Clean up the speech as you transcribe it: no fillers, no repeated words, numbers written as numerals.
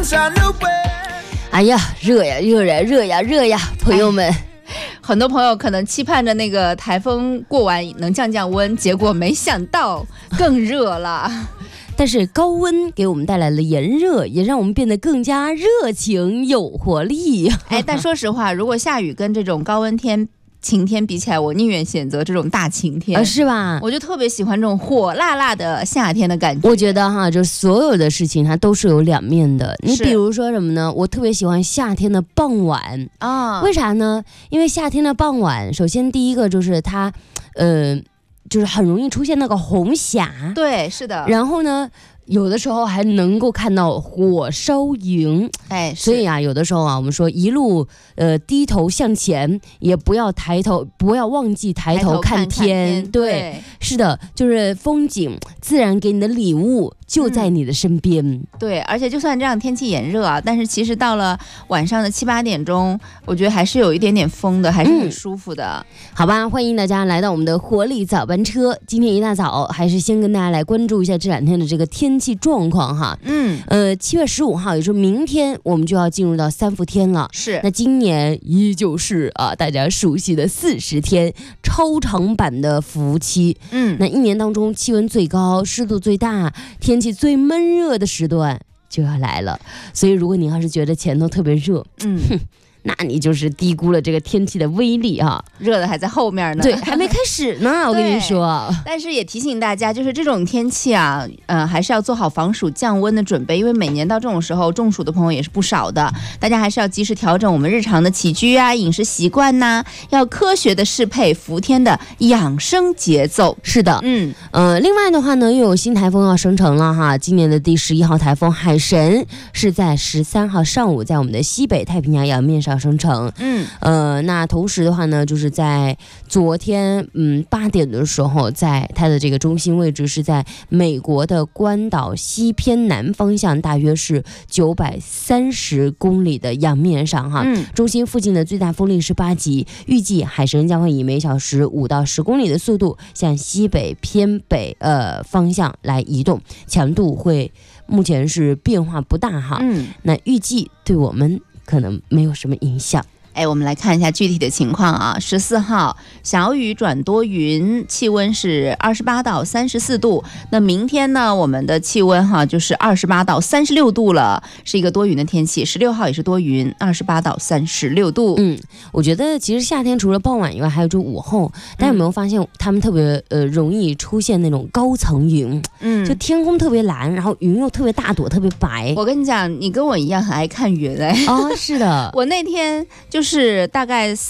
哎呀，热呀热呀热呀热呀，朋友们。 很多朋友可能期盼着那个台风过完能降温，结果没想到更热了。 但是高温给我们带来了炎热，也让我们变得更加热情有活力。 但说实话，如果下雨跟这种高温天晴天比起来，我宁愿选择这种大晴天， 是吧？ 我就特别喜欢这种火辣辣的夏天的感觉。 我觉得哈，就所有的事情它都是有两面的。你比如说什么呢？我特别喜欢夏天的傍晚啊，为啥呢？因为夏天的傍晚，首先第一个就是它，就是很容易出现那个红霞。 对，是的。 然后呢，有的时候还能够看到火烧云，所以啊，有的时候啊，我们说一路低头向前，也不要抬头，不要忘记抬头看天。对，是的，就是风景，自然给你的礼物就在你的身边。 对，而且就算这样天气炎热啊，但是其实到了晚上的7、8点钟，我觉得还是有一点点风的，还是很舒服的。 好吧，欢迎大家来到我们的活力早班车。今天一大早，还是先跟大家来关注一下这两天的这个天气状况哈。7月15号，也就是明天，我们就要进入到3伏天了。 是， 那今年依旧是大家熟悉的40天超长版的伏期。那一年当中气温最高、湿度最大、天气最闷热的时段就要来了。所以如果你要是觉得前头特别热，那你就是低估了这个天气的威力啊！ 热的还在后面呢， 对，还没开始呢，我跟你说。 但是也提醒大家，就是这种天气啊，还是要做好防暑降温的准备，因为每年到这种时候，中暑的朋友也是不少的。大家还是要及时调整我们日常的起居啊、饮食习惯呐，要科学的适配伏天的养生节奏。 是的，另外的话呢，又有新台风要生成了哈。今年的第11号台风海神是在13号上午在我们的西北太平洋洋面上生成。那同时的话呢，就是在昨天8点的时候，在它的这个中心位置是在美国的关岛西偏南方向，大约是930公里的洋面上哈。中心附近的最大风力是8级，预计海神将会以每小时5到10公里的速度向西北偏北方向来移动，强度会目前是变化不大哈。那预计对我们可能没有什么影响。 我们来看一下具体的情况啊。14号小雨转多云，气温是28到34度。那明天呢，我们的气温就是28到36度了，是一个多云的天气。16号也是多云，28到36度。 我觉得其实夏天除了傍晚以外，还有就午后。大家有没有发现，他们特别容易出现那种高层云？就天空特别蓝，然后云又特别大朵，特别白。 我跟你讲，你跟我一样很爱看云。 是的， 我那天就是大概